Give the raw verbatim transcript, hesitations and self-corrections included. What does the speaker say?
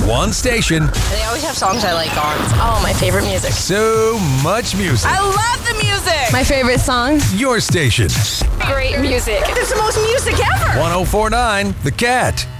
One station. They always have songs I like on. It's all my favorite music. So much music. I love the music. My favorite song. Your station. Great music. It's the most music ever. one oh four point nine The Cat.